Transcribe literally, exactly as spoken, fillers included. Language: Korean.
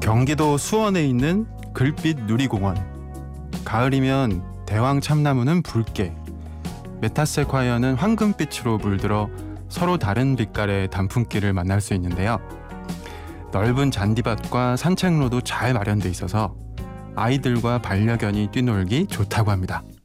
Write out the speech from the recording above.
경기도 수원에 있는 글빛 누리공원. 가을이면 대왕 참나무는 붉게, 메타세콰이어는 황금빛으로 물들어 서로 다른 빛깔의 단풍길을 만날 수 있는데요. 넓은 잔디밭과 산책로도 잘 마련돼 있어서 아이들과 반려견이 뛰놀기 좋다고 합니다.